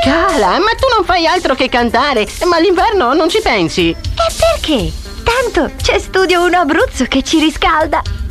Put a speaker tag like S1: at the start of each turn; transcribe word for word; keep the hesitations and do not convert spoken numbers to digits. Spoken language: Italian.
S1: Scala, ma tu non fai altro che cantare, ma l'inverno non ci pensi.
S2: E perché? Tanto c'è Studio uno Abruzzo che ci riscalda.